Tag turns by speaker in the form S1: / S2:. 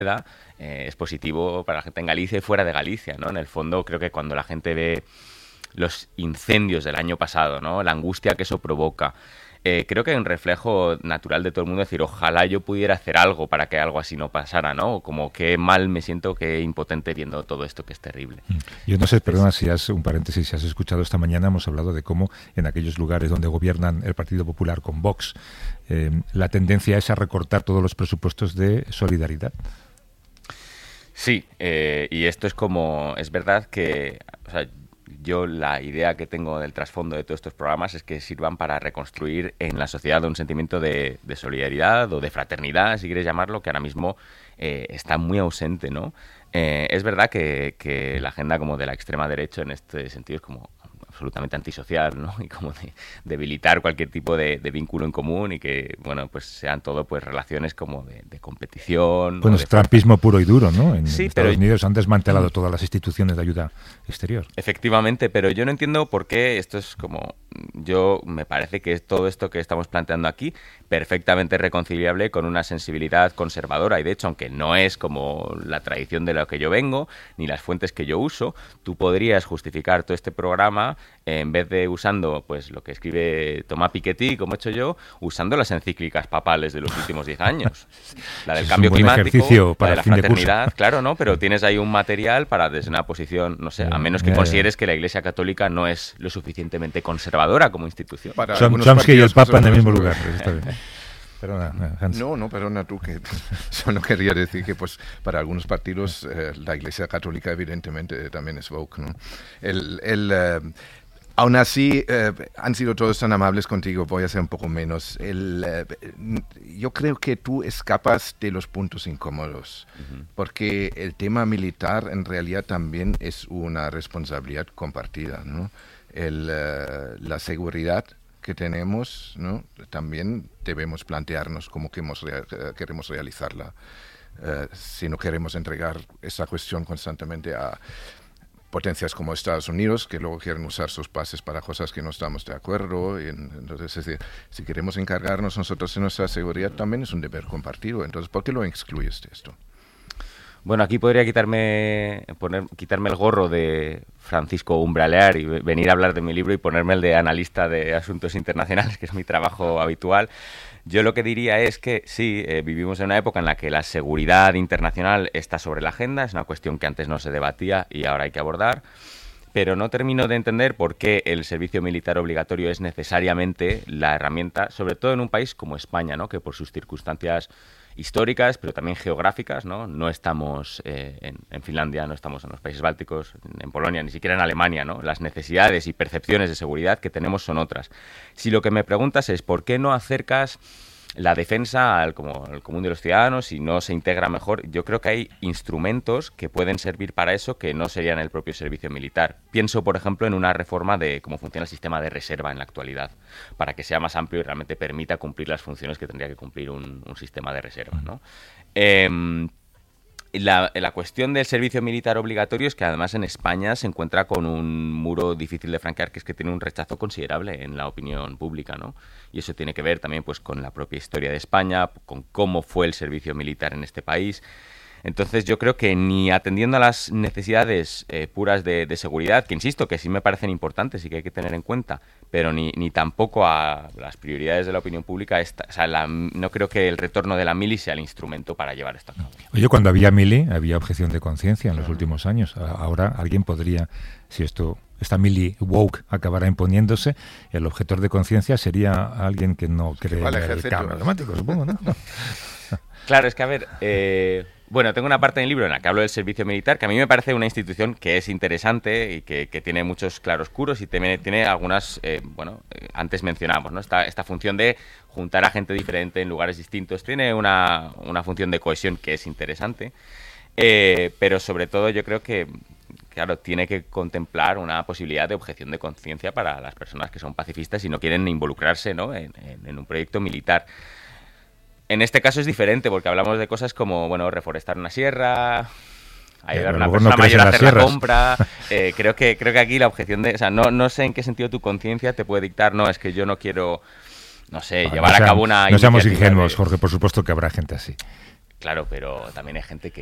S1: es positivo para la gente en Galicia y fuera de Galicia, ¿no? En el fondo, creo que cuando la gente ve los incendios del año pasado, ¿no? La angustia que eso provoca. Creo que hay un reflejo natural de todo el mundo decir, ojalá yo pudiera hacer algo para que algo así no pasara, ¿no? Como qué mal me siento, qué impotente viendo todo esto que es terrible.
S2: Yo no sé, perdona si has un paréntesis, si has escuchado esta mañana, hemos hablado de cómo en aquellos lugares donde gobiernan el Partido Popular con Vox, la tendencia es a recortar todos los presupuestos de solidaridad.
S1: Sí, y esto es como, es verdad que, o sea, yo la idea que tengo del trasfondo de todos estos programas es que sirvan para reconstruir en la sociedad un sentimiento de solidaridad o de fraternidad, si quieres llamarlo, que ahora mismo está muy ausente, ¿no? Es verdad que la agenda como de la extrema derecha en este sentido es como absolutamente antisocial, ¿no? Y como de debilitar cualquier tipo de vínculo en común y que, bueno, pues sean todo pues relaciones como de competición.
S2: Bueno, es trumpismo puro y duro, ¿no? En
S1: sí,
S2: Estados Unidos han desmantelado todas las instituciones de ayuda exterior.
S1: Efectivamente, pero yo no entiendo por qué esto es como... me parece que todo esto que estamos planteando aquí perfectamente reconciliable con una sensibilidad conservadora y de hecho, aunque no es como la tradición de la que yo vengo ni las fuentes que yo uso, tú podrías justificar todo este programa en vez de usando pues lo que escribe Thomas Piketty, como he hecho yo, usando las encíclicas papales de los últimos 10 años. La del cambio climático, la de la fraternidad, claro, ¿no? Pero tienes ahí un material para desde una posición, no sé, a menos que consideres que la Iglesia Católica no es lo suficientemente conservadora como institución.
S2: Chomsky y el Papa en el mismo lugar. Está bien. Perdona, Hans.
S3: No, perdona tú, que solo quería decir que pues para algunos partidos la Iglesia Católica evidentemente también es woke, ¿no? Aún así, han sido todos tan amables contigo, voy a ser un poco menos. Yo creo que tú escapas de los puntos incómodos, porque el tema militar en realidad también es una responsabilidad compartida, ¿no? La seguridad que tenemos, ¿no? También debemos plantearnos cómo queremos realizarla. Si no queremos entregar esa cuestión constantemente a potencias como Estados Unidos, que luego quieren usar sus bases para cosas que no estamos de acuerdo. Y entonces, es decir, si queremos encargarnos nosotros de nuestra seguridad, también es un deber compartido. Entonces, ¿por qué lo excluyes de esto?
S1: Bueno, aquí podría quitarme el gorro de Francisco Umbralear y venir a hablar de mi libro y ponerme el de analista de asuntos internacionales, que es mi trabajo habitual. Yo lo que diría es que sí, vivimos en una época en la que la seguridad internacional está sobre la agenda, es una cuestión que antes no se debatía y ahora hay que abordar, pero no termino de entender por qué el servicio militar obligatorio es necesariamente la herramienta, sobre todo en un país como España, ¿no? Que por sus circunstancias históricas, pero también geográficas, ¿no? No estamos en Finlandia, no estamos en los países bálticos, en Polonia, ni siquiera en Alemania, ¿no? Las necesidades y percepciones de seguridad que tenemos son otras. Si lo que me preguntas es ¿por qué no acercas la defensa al común de los ciudadanos y no se integra mejor? Yo creo que hay instrumentos que pueden servir para eso que no serían el propio servicio militar. Pienso, por ejemplo, en una reforma de cómo funciona el sistema de reserva en la actualidad, para que sea más amplio y realmente permita cumplir las funciones que tendría que cumplir un sistema de reserva, ¿no? La cuestión del servicio militar obligatorio es que además en España se encuentra con un muro difícil de franquear, que es que tiene un rechazo considerable en la opinión pública, ¿no? Y eso tiene que ver también pues con la propia historia de España, con cómo fue el servicio militar en este país. Entonces yo creo que ni atendiendo a las necesidades puras de seguridad, que insisto que sí me parecen importantes y que hay que tener en cuenta, pero ni tampoco a las prioridades de la opinión pública, no creo que el retorno de la mili sea el instrumento para llevar esto a cabo.
S2: Oye, cuando había mili había objeción de conciencia en los últimos años. Ahora alguien podría, si esta mili woke acabara imponiéndose, el objetor de conciencia sería alguien que no cree en el cambio automático, supongo, ¿no?
S1: Claro, es que a ver... Bueno, tengo una parte del libro en la que hablo del servicio militar, que a mí me parece una institución que es interesante y que tiene muchos claroscuros y tiene algunas, antes mencionamos, ¿no? Esta función de juntar a gente diferente en lugares distintos. Tiene una función de cohesión que es interesante, pero sobre todo yo creo que, claro, tiene que contemplar una posibilidad de objeción de conciencia para las personas que son pacifistas y no quieren involucrarse, ¿no? en un proyecto militar. En este caso es diferente porque hablamos de cosas como, bueno, reforestar una sierra, ayudar a una persona mayor a hacer la compra. Creo que aquí la objeción de... O sea, no sé en qué sentido tu conciencia te puede dictar, no, es que yo no quiero, no sé, llevar a cabo una...
S2: No seamos ingenuos, Jorge, por supuesto que habrá gente así.
S1: Claro, pero también hay gente